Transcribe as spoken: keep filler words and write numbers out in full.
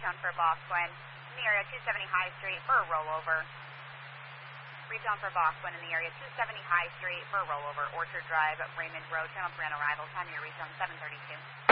retone for Bosquen in the area two seventy High Street for a rollover. Retone for Bosquen in the area two seventy High Street for a rollover. Orchard Drive, Raymond Road, Channel three on arrival. Time of your retone seven thirty-two.